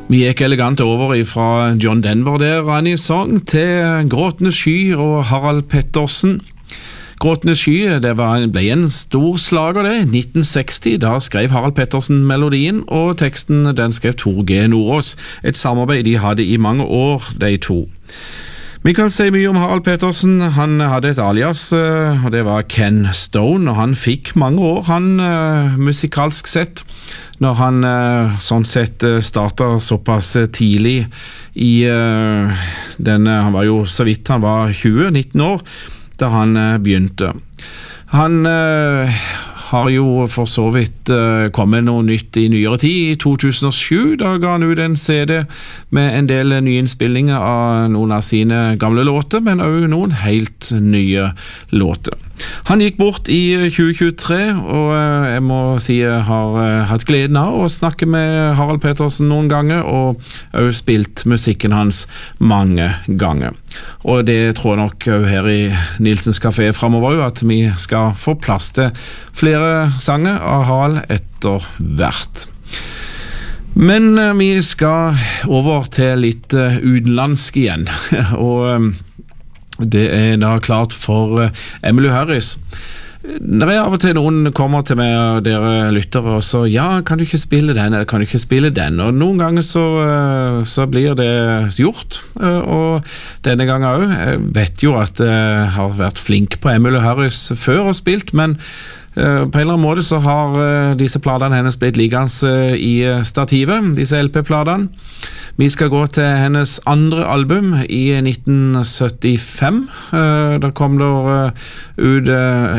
Vi gikk elegant over fra John Denver der, Rani Song, til Gråtende sky og Harald Pettersen. Gråtende sky ble en stor slager det, 1960. Da skrev Harald Pettersen melodien, og teksten den skrev Tor G. Nordås. Et samarbeid de hadde i mange år, de to. Vi kan si mye om Harald Pettersen. Han hadde et alias, og det var Ken Stone, og han fikk mange år, han musikalsk sett, når han sånn sett startet såpass tidlig i han var jo så vidt han var 19 år da han begynte. Han har jo for så vidt kommet noe nytt i nyere tid. I 2007 da ga han ut en CD med en del nyinnspillinger av noen av sine gamle låter, men også noen helt nye låter. Han gikk bort i 2023, og jeg må si jeg har hatt gleden av å snakke med Harald Pettersen noen ganger, og også spilt musikken hans mange ganger. Og det tror jeg nok her i Nilsens Café fremover, at vi skal få plass til flere sanger av Harald etter hvert. Men vi skal over til litt utenlandsk igjen, og det da klart for Emmylou Harris. Når jeg av og til noen kommer til meg og dere lyttere og så, ja, kan du ikke spille den, eller kan du ikke spille den? Og noen ganger så blir det gjort, og denne gangen også. Jeg vet jo at jeg har vært flink på Emmylou Harris før og spilt, men på en eller annen måte så har disse platene hennes blitt liggende i stativet, disse LP-platene. Vi skal gå til hennes andre album i 1975. Da kom det ut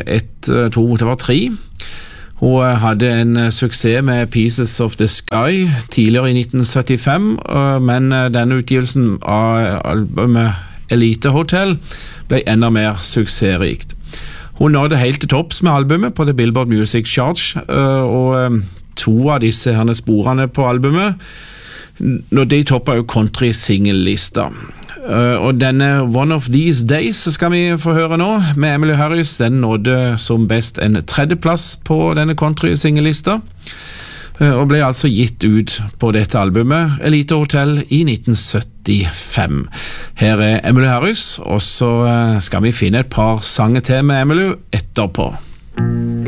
det var 3. Hun hadde en suksess med Pieces of the Sky tidligere i 1975, men denne utgivelsen av albumet Elite Hotel ble enda mer suksessrikt. Hun nådde helt til topps med albumet på The Billboard Music Charts, og 2 av disse herne sporene på albumet, når de toppet jo country-single-lista. Og denne One of These Days skal vi få høre nå med Emmylou Harris. Den nådde som best en 3. plass på denne country-single-lista, og ble altså gitt ut på dette albumet Elite Hotel i 1975. Her Emmylou Harris, og så skal vi finne et par sanger til med Emmylou etterpå.